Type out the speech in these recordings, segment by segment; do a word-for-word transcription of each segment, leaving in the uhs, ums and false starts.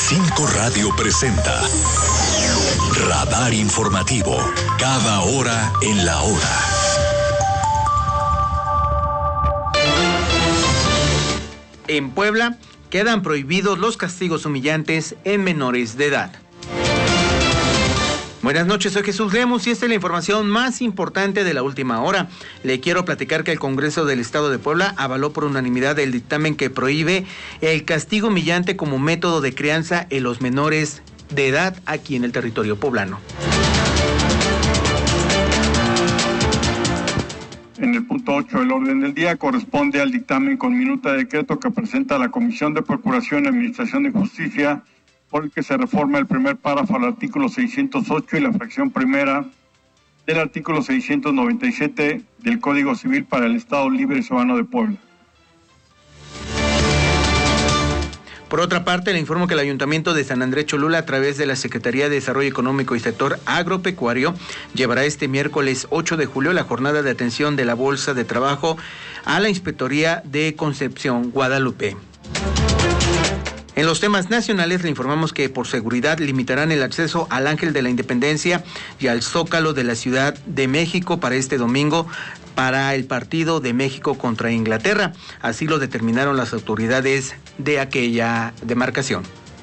cinco Radio presenta Radar Informativo, cada hora en la hora. En Puebla quedan prohibidos los castigos humillantes en menores de edad. Buenas noches, soy Jesús Lemus y esta es la información más importante de la última hora. Le quiero platicar que el Congreso del Estado de Puebla avaló por unanimidad el dictamen que prohíbe el castigo humillante como método de crianza en los menores de edad aquí en el territorio poblano. En el punto ocho del orden del día corresponde al dictamen con minuta de decreto que presenta la Comisión de Procuración y Administración de Justicia, por el que se reforma el primer párrafo al artículo seiscientos ocho y la fracción primera del artículo seiscientos noventa y siete del Código Civil para el Estado Libre y Soberano de Puebla. Por otra parte, le informo que el Ayuntamiento de San Andrés Cholula, a través de la Secretaría de Desarrollo Económico y Sector Agropecuario, llevará este miércoles ocho de julio la jornada de atención de la Bolsa de Trabajo a la Inspectoría de Concepción, Guadalupe. En los temas nacionales le informamos que por seguridad limitarán el acceso al Ángel de la Independencia y al Zócalo de la Ciudad de México para este domingo para el partido de México contra Inglaterra. Así lo determinaron las autoridades de aquella demarcación.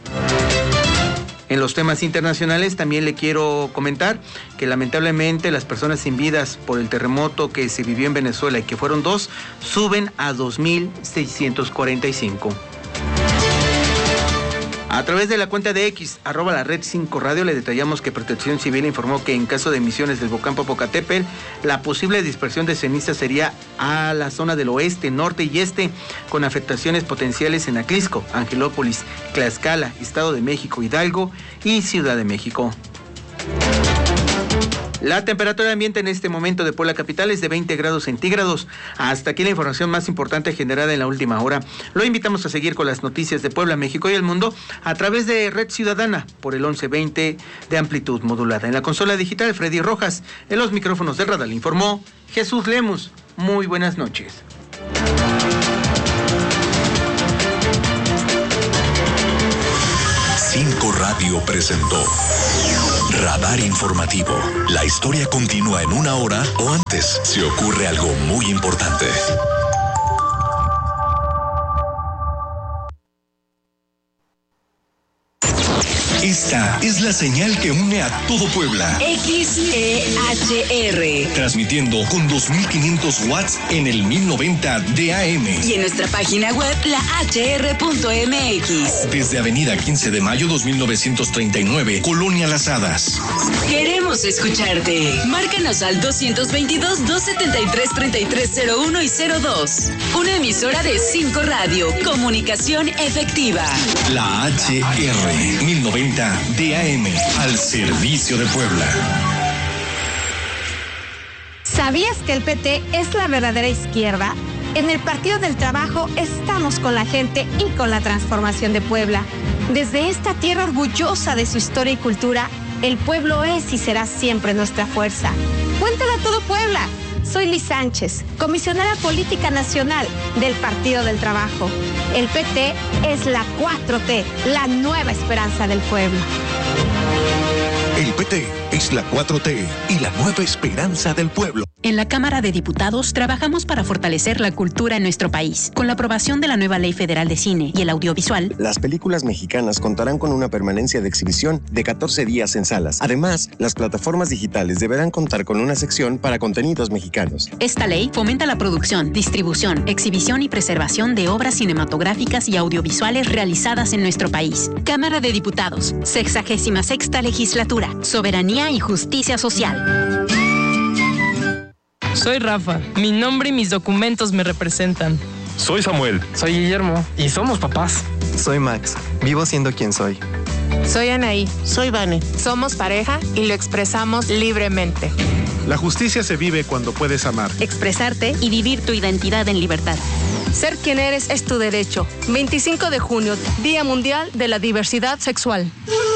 En los temas internacionales también le quiero comentar que lamentablemente las personas sin vidas por el terremoto que se vivió en Venezuela y que fueron dos, suben a dos mil seiscientos cuarenta y cinco. A través de la cuenta de X, arroba la red cinco Radio, le detallamos que Protección Civil informó que en caso de emisiones del volcán Popocatépetl, la posible dispersión de cenizas sería a la zona del oeste, norte y este, con afectaciones potenciales en Atlisco, Angelópolis, Tlaxcala, Estado de México, Hidalgo y Ciudad de México. La temperatura ambiente en este momento de Puebla capital es de veinte grados centígrados. Hasta aquí la información más importante generada en la última hora. Lo invitamos a seguir con las noticias de Puebla, México y el mundo a través de Red Ciudadana por el once veinte de amplitud modulada. En la consola digital, Freddy Rojas. En los micrófonos de Radar informó Jesús Lemus. Muy buenas noches. cinco Radio presentó Radar Informativo. La historia continúa en una hora o antes si ocurre algo muy importante. Esta es la señal que une a todo Puebla. X E H R. Transmitiendo con dos mil quinientos watts en el mil noventa de A M. Y en nuestra página web, la H R punto M X. Desde Avenida quince de mayo dos mil novecientos treinta y nueve, Colonia Las Hadas. Queremos escucharte. Márcanos al dos veintidós, dos setenta y tres, treinta y tres cero uno y cero dos. Una emisora de cinco Radio. Comunicación efectiva. La H R mil noventa de A M, al servicio de Puebla. ¿Sabías que el P T es la verdadera izquierda? En el Partido del Trabajo estamos con la gente y con la transformación de Puebla. Desde esta tierra orgullosa de su historia y cultura, el pueblo es y será siempre nuestra fuerza. Cuéntale a todo Puebla. Soy Liz Sánchez, comisionada política nacional del Partido del Trabajo. El P T es la cuatro T, la nueva esperanza del pueblo. El P T es la cuatro T y la nueva esperanza del pueblo. En la Cámara de Diputados trabajamos para fortalecer la cultura en nuestro país. Con la aprobación de la nueva Ley Federal de Cine y el Audiovisual, las películas mexicanas contarán con una permanencia de exhibición de catorce días en salas. Además, las plataformas digitales deberán contar con una sección para contenidos mexicanos. Esta ley fomenta la producción, distribución, exhibición y preservación de obras cinematográficas y audiovisuales realizadas en nuestro país. Cámara de Diputados, sexagésima sexta legislatura, soberanía y justicia social. Soy Rafa. Mi nombre y mis documentos me representan. Soy Samuel. Soy Guillermo. Y somos papás. Soy Max. Vivo siendo quien soy. Soy Anaí. Soy Vane. Somos pareja y lo expresamos libremente. La justicia se vive cuando puedes amar, expresarte y vivir tu identidad en libertad. Ser quien eres es tu derecho. veinticinco de junio, Día Mundial de la Diversidad Sexual.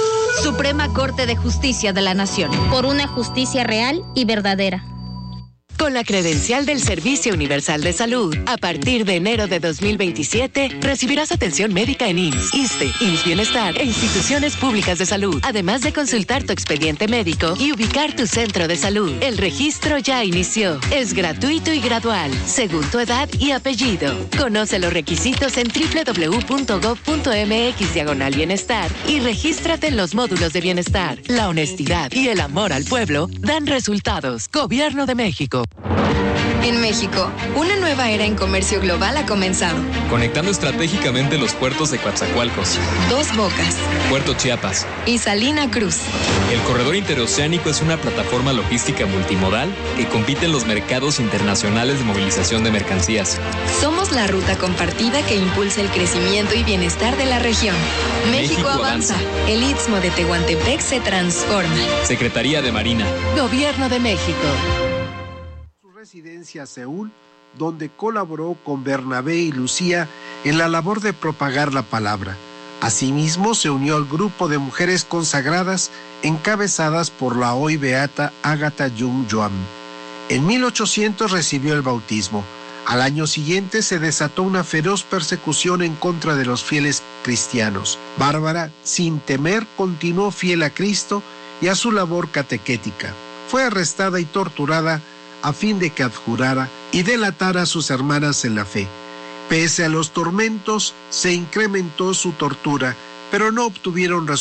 Suprema Corte de Justicia de la Nación. Por una justicia real y verdadera. Con la credencial del Servicio Universal de Salud, a partir de enero de dos mil veintisiete, recibirás atención médica en I M S S, ISSSTE, I M S S Bienestar e instituciones públicas de salud, además de consultar tu expediente médico y ubicar tu centro de salud. El registro ya inició. Es gratuito y gradual, según tu edad y apellido. Conoce los requisitos en doble u doble u doble u punto gob punto eme equis diagonal bienestar y regístrate en los módulos de bienestar. La honestidad y el amor al pueblo dan resultados. Gobierno de México. En México, una nueva era en comercio global ha comenzado. Conectando estratégicamente los puertos de Coatzacoalcos, Dos Bocas Puerto Chiapas y Salina Cruz. El corredor interoceánico es una plataforma logística multimodal que compite en los mercados internacionales de movilización de mercancías. Somos la ruta compartida que impulsa el crecimiento y bienestar de la región. México, México avanza. avanza. El Istmo de Tehuantepec se transforma. Secretaría de Marina. Gobierno de México. Residencia Seúl, donde colaboró con Bernabé y Lucía en la labor de propagar la palabra. Asimismo, se unió al grupo de mujeres consagradas encabezadas por la hoy beata Ágata Jung Joam. En mil ochocientos recibió el bautismo. Al año siguiente se desató una feroz persecución en contra de los fieles cristianos. Bárbara, sin temer, continuó fiel a Cristo y a su labor catequética. Fue arrestada y torturada a fin de que abjurara y delatara a sus hermanas en la fe. Pese a los tormentos, se incrementó su tortura, pero no obtuvieron resultados.